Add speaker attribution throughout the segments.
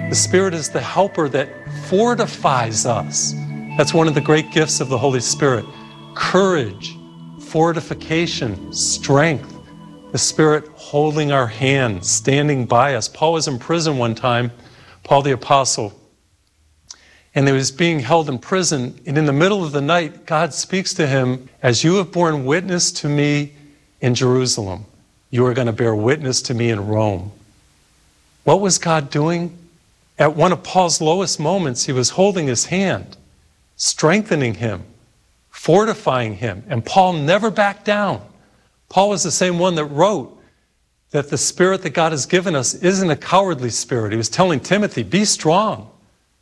Speaker 1: The Spirit is the helper that fortifies us. That's one of the great gifts of the Holy Spirit. Courage, fortification, strength. The Spirit holding our hand, standing by us. Paul was in prison one time, Paul the Apostle, and he was being held in prison, and in the middle of the night, God speaks to him, as you have borne witness to me in Jerusalem, you are going to bear witness to me in Rome. What was God doing? At one of Paul's lowest moments, he was holding his hand, strengthening him, fortifying him, and Paul never backed down. Paul was the same one that wrote that the Spirit that God has given us isn't a cowardly spirit. He was telling Timothy, be strong.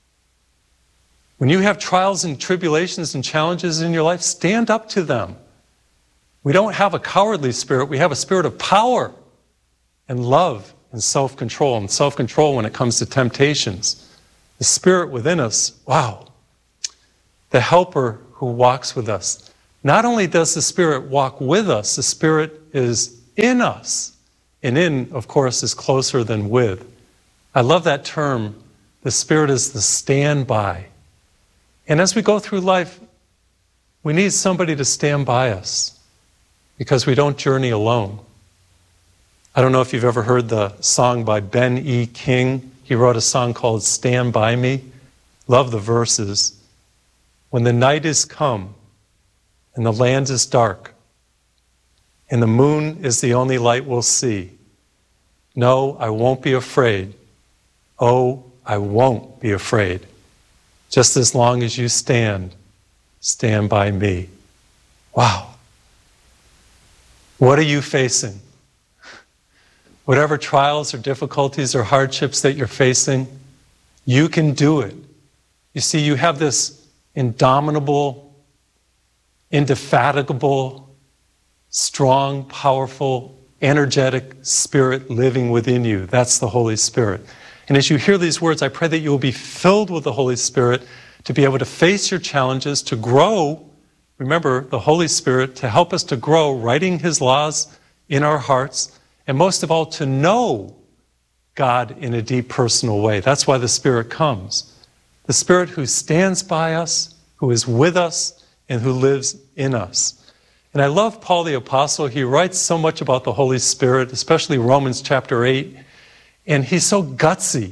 Speaker 1: When you have trials and tribulations and challenges in your life, stand up to them. We don't have a cowardly spirit. We have a spirit of power and love and self-control. And self-control when it comes to temptations. The Spirit within us, wow. The helper who walks with us. Not only does the Spirit walk with us, the Spirit is in us. And in, of course, is closer than with. I love that term. The Spirit is the standby. And as we go through life, we need somebody to stand by us because we don't journey alone. I don't know if you've ever heard the song by Ben E. King. He wrote a song called Stand By Me. Love the verses. When the night is come and the land is dark and the moon is the only light we'll see, no, I won't be afraid. Oh, I won't be afraid. Just as long as you stand by me. Wow. What are you facing? Whatever trials or difficulties or hardships that you're facing, you can do it. You see, you have this indomitable, indefatigable, strong, powerful, energetic Spirit living within you. That's the Holy Spirit. And as you hear these words, I pray that you will be filled with the Holy Spirit to be able to face your challenges, to grow. Remember, the Holy Spirit to help us to grow, writing His laws in our hearts, and most of all, to know God in a deep personal way. That's why the Spirit comes. The Spirit who stands by us, who is with us, and who lives in us. And I love Paul the Apostle. He writes so much about the Holy Spirit, especially Romans chapter 8. And he's so gutsy.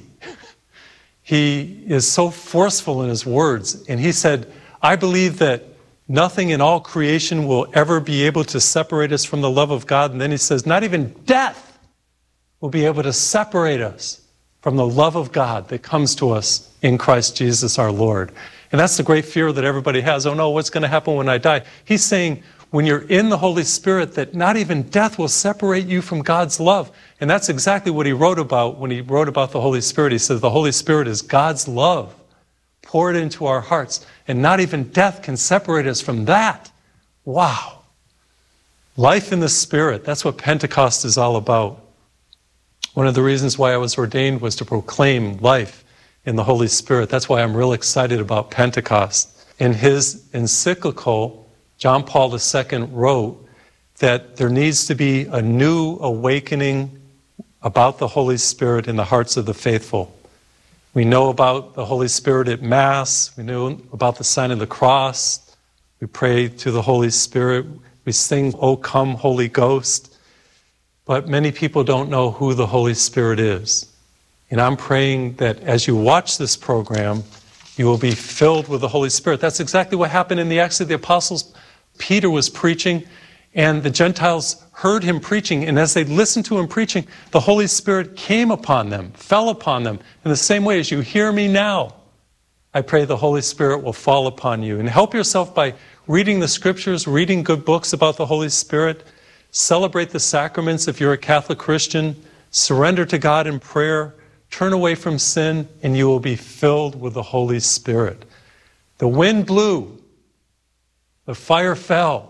Speaker 1: He is so forceful in his words. And he said, I believe that nothing in all creation will ever be able to separate us from the love of God. And then he says, not even death will be able to separate us from the love of God that comes to us in Christ Jesus our Lord. And that's the great fear that everybody has. Oh no, what's going to happen when I die? He's saying, when you're in the Holy Spirit, that not even death will separate you from God's love. And that's exactly what he wrote about when he wrote about the Holy Spirit. He says the Holy Spirit is God's love poured into our hearts, and not even death can separate us from that. Wow. Life in the Spirit, that's what Pentecost is all about. One of the reasons why I was ordained was to proclaim life in the Holy Spirit. That's why I'm real excited about Pentecost. In his encyclical, John Paul II wrote that there needs to be a new awakening about the Holy Spirit in the hearts of the faithful. We know about the Holy Spirit at Mass. We know about the sign of the cross. We pray to the Holy Spirit. We sing, O come, Holy Ghost. But many people don't know who the Holy Spirit is. And I'm praying that as you watch this program, you will be filled with the Holy Spirit. That's exactly what happened in the Acts of the Apostles. Peter was preaching, and the Gentiles heard him preaching, and as they listened to him preaching, the Holy Spirit came upon them, fell upon them. In the same way as you hear me now, I pray the Holy Spirit will fall upon you. And help yourself by reading the Scriptures, reading good books about the Holy Spirit, celebrate the sacraments if you're a Catholic Christian, surrender to God in prayer, turn away from sin, and you will be filled with the Holy Spirit. The wind blew, the fire fell.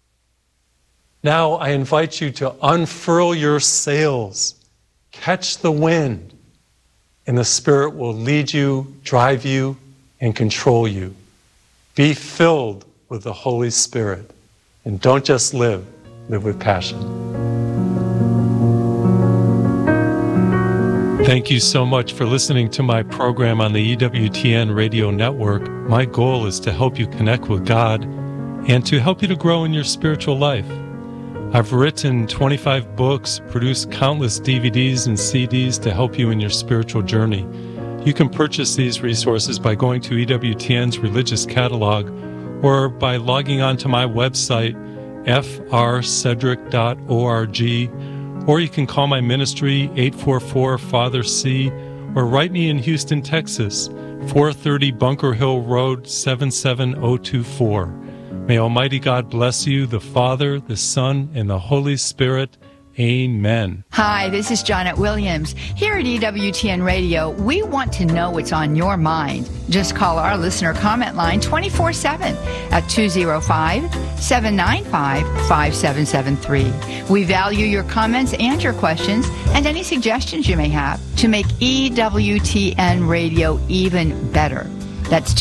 Speaker 1: Now I invite you to unfurl your sails, catch the wind, and the Spirit will lead you, drive you, and control you. Be filled with the Holy Spirit, and don't just live with passion. Thank you so much for listening to my program on the EWTN radio network. My goal is to help you connect with God and to help you to grow in your spiritual life. I've written 25 books, produced countless DVDs and CDs to help you in your spiritual journey. You can purchase these resources by going to EWTN's religious catalog or by logging on to my website, frcedric.org, or you can call my ministry, 844-FATHER-C, or write me in Houston, Texas, 430 Bunker Hill Road, 77024. May Almighty God bless you, the Father, the Son, and the Holy Spirit. Amen.
Speaker 2: Hi, this is Janet Williams. Here at EWTN Radio, we want to know what's on your mind. Just call our listener comment line 24/7 at 205-795-5773. We value your comments and your questions and any suggestions you may have to make EWTN Radio even better. That's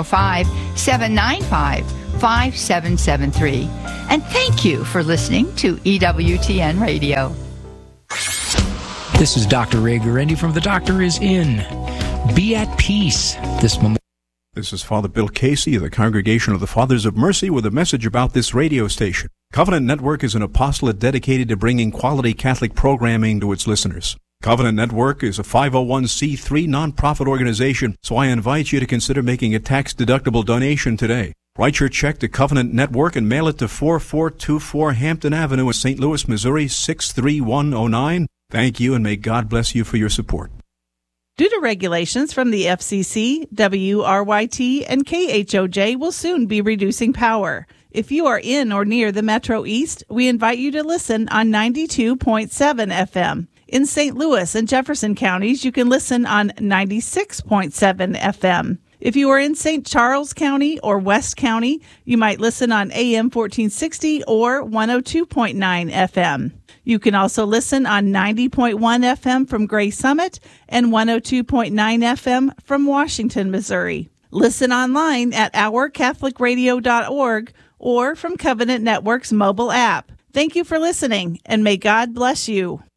Speaker 2: 205-795-5773. And thank you for listening to EWTN Radio.
Speaker 3: This is Dr. Ray Guarendi from The Doctor Is In. Be at peace this moment.
Speaker 4: This is Father Bill Casey of the Congregation of the Fathers of Mercy with a message about this radio station. Covenant Network is an apostolate dedicated to bringing quality Catholic programming to its listeners. Covenant Network is a 501c3 nonprofit organization, so I invite you to consider making a tax-deductible donation today. Write your check to Covenant Network and mail it to 4424 Hampton Avenue in St. Louis, Missouri, 63109. Thank you, and may God bless you for your support.
Speaker 5: Due to regulations from the FCC, WRYT, and KHOJ will soon be reducing power. If you are in or near the Metro East, we invite you to listen on 92.7 FM. In St. Louis and Jefferson counties, you can listen on 96.7 FM. If you are in St. Charles County or West County, you might listen on AM 1460 or 102.9 FM. You can also listen on 90.1 FM from Gray Summit and 102.9 FM from Washington, Missouri. Listen online at ourcatholicradio.org or from Covenant Network's mobile app. Thank you for listening, and may God bless you.